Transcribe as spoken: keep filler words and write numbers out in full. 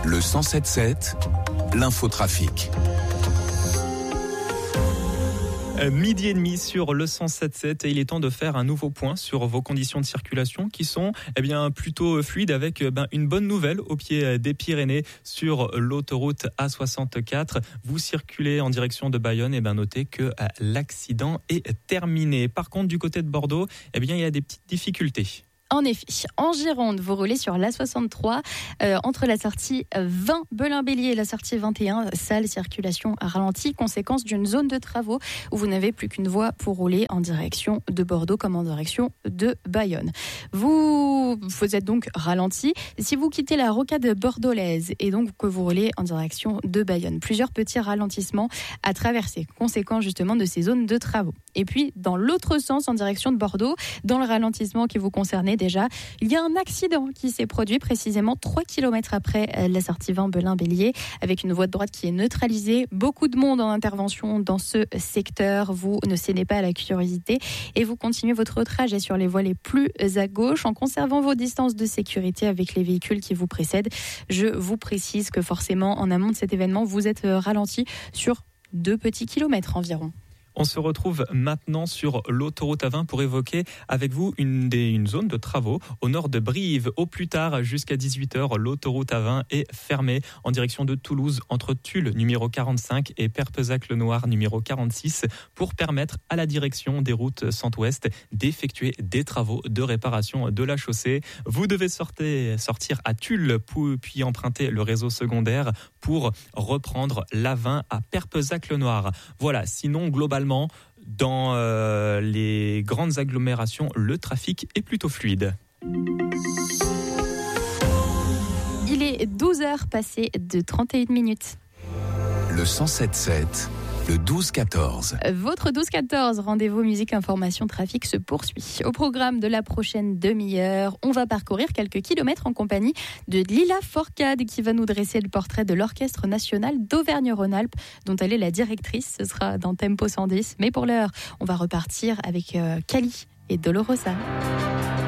Le cent sept sept, l'infotrafic. Midi et demi sur le cent sept sept et il est temps de faire un nouveau point sur vos conditions de circulation qui sont eh bien, plutôt fluides avec ben, une bonne nouvelle au pied des Pyrénées sur l'autoroute A soixante-quatre. Vous circulez en direction de Bayonne et ben, notez que l'accident est terminé. Par contre, du côté de Bordeaux, eh bien, il y a des petites difficultés. En effet, en Gironde, vous roulez sur l'A soixante-trois euh, entre la sortie vingt Belin-Bélier et la sortie vingt et un, sale circulation ralentie, conséquence d'une zone de travaux où vous n'avez plus qu'une voie pour rouler en direction de Bordeaux comme en direction de Bayonne. Vous, vous êtes donc ralenti. Si vous quittez la rocade bordelaise et donc que vous roulez en direction de Bayonne, plusieurs petits ralentissements à traverser, conséquence justement de ces zones de travaux. Et puis, dans l'autre sens, en direction de Bordeaux, dans le ralentissement qui vous concernait déjà, il y a un accident qui s'est produit précisément trois kilomètres après la sortie vingt Belin-Bélier, avec une voie de droite qui est neutralisée. Beaucoup de monde en intervention dans ce secteur. Vous ne cédez pas à la curiosité et vous continuez votre trajet sur les voies les plus à gauche en conservant vos distances de sécurité avec les véhicules qui vous précèdent. Je vous précise que forcément, en amont de cet événement, vous êtes ralenti sur deux petits kilomètres environ. On se retrouve maintenant sur l'autoroute A vingt pour évoquer avec vous une, des, une zone de travaux au nord de Brive. Au plus tard, jusqu'à dix-huit heures, l'autoroute A vingt est fermée en direction de Toulouse entre Tulle numéro quarante-cinq et Perpezac-le-Noir numéro quarante-six pour permettre à la direction des routes centre-ouest d'effectuer des travaux de réparation de la chaussée. Vous devez sortir, sortir à Tulle puis emprunter le réseau secondaire pour reprendre l'A vingt à Perpezac-le-Noir. Voilà, sinon globalement, dans euh, les grandes agglomérations, le trafic est plutôt fluide. Il est douze heures passées de trente et une minutes. Le cent sept sept, le douze quatorze. Votre douze quatorze, rendez-vous musique, information, trafic se poursuit. Au programme de la prochaine demi-heure, on va parcourir quelques kilomètres en compagnie de Lila Forcade qui va nous dresser le portrait de l'Orchestre National d'Auvergne-Rhône-Alpes dont elle est la directrice. Ce sera dans Tempo cent dix. Mais pour l'heure, on va repartir avec euh, Cali et Dolorosa.